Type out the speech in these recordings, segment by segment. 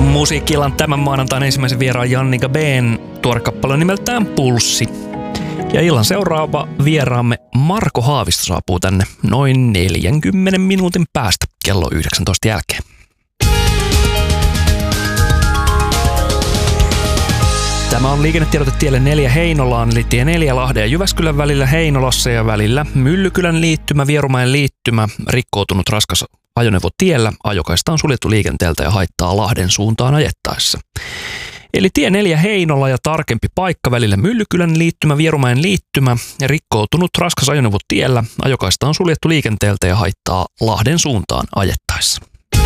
Musiikkiillan tämän maanantain ensimmäisen vieraan Jannika B:n tuore kappale nimeltään Pulssi. Ja illan seuraava vieraamme Marko Haavisto saapuu tänne noin 40 minuutin päästä kello 19 jälkeen. Tämä on liikennetiedote tielle 4 Heinolaan, eli tie 4 Lahden ja Jyväskylän välillä Heinolassa ja välillä Myllykylän liittymä, Vierumäen liittymä, rikkoutunut raskas ajoneuvo tiellä, ajokaista on suljettu liikenteeltä ja haittaa Lahden suuntaan ajettaessa. Eli tie 4 Heinola ja tarkempi paikka välillä Myllykylän liittymä, Vierumäen liittymä ja rikkoutunut raskas ajoneuvo tiellä, ajokaista on suljettu liikenteeltä ja haittaa Lahden suuntaan ajettaessa.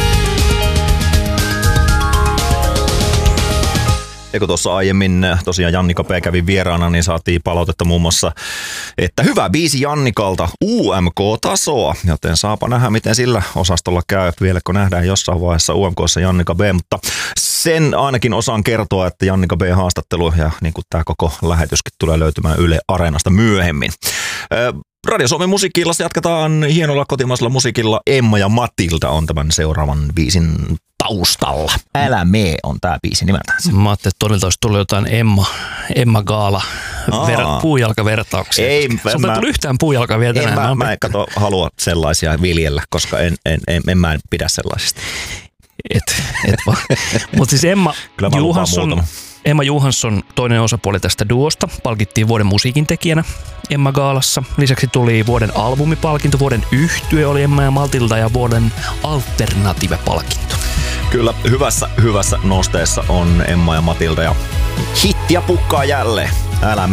Ja kun tuossa aiemmin tosiaan Jannika P. kävi vieraana, niin saatiin palautetta muun muassa, että hyvä biisi Jannikalta, UMK-tasoa. Joten saapa nähdä, miten sillä osastolla käy. Vieläkö nähdään jossain vaiheessa UMK:ssa Jannika B. Mutta sen ainakin osaan kertoa, että Jannika B. haastattelu ja niin kuin tämä koko lähetyskin tulee löytymään Yle Areenasta myöhemmin. Radio Suomen musiikkiillassa jatketaan hienolla kotimaisella musiikilla. Emma ja Matilda on tämän seuraavan biisin taustalla. Älä mee on tää biisi nimeltään. Mä ajattelin, että todella olisi tullut jotain Emma Gaala puujalkavertauksia. Ei, sulta ei tullut yhtään puujalkaa vielä tänään. Mä en halua sellaisia viljellä, koska mä en pidä sellaisista. Et vaan. Mutta siis Emma Johansson, toinen osapuoli tästä duosta, palkittiin vuoden musiikintekijänä Emma Gaalassa. Lisäksi tuli vuoden albumipalkinto, vuoden yhtye oli Emma ja Matilda ja vuoden alternative-palkinto. Kyllä, hyvässä nosteessa on Emma ja Matilda ja hittiä pukkaa jälleen. Älä